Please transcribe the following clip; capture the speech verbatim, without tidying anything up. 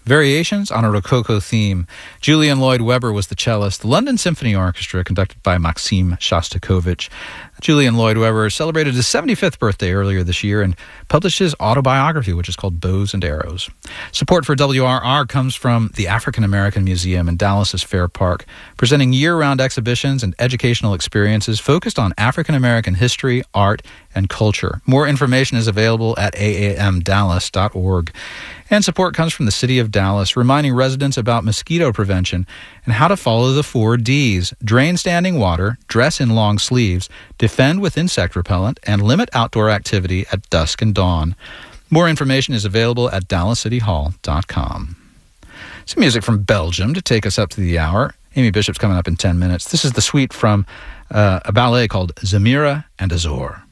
Variations on a Rococo theme. Julian Lloyd Webber was the cellist. The London Symphony Orchestra, conducted by Maxim Shostakovich. Julian Lloyd Webber celebrated his seventy-fifth birthday earlier this year and published his autobiography, which is called Bows and Arrows. Support for W R R comes from the African American Museum in Dallas's Fair Park, presenting year-round exhibitions and educational experiences focused on African American history, art, and culture. More information is available at a a m dallas dot org. And support comes from the City of Dallas, reminding residents about mosquito prevention and how to follow the four Ds: drain standing water, dress in long sleeves, defend with insect repellent, and limit outdoor activity at dusk and dawn. More information is available at dallas city hall dot com. Some music from Belgium to take us up to the hour. Amy Bishop's coming up in ten minutes. This is the suite from uh, a ballet called Zamira and Azor.